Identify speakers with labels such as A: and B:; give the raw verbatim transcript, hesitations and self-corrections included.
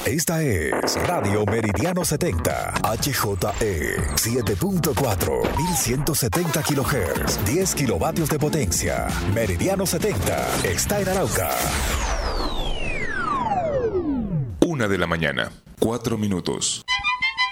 A: Esta es Radio Meridiano setenta, H J E siete punto cuatro, mil ciento setenta kilohertz, diez kilovatios de potencia. Meridiano setenta está en Arauca.
B: Una de la mañana, cuatro minutos.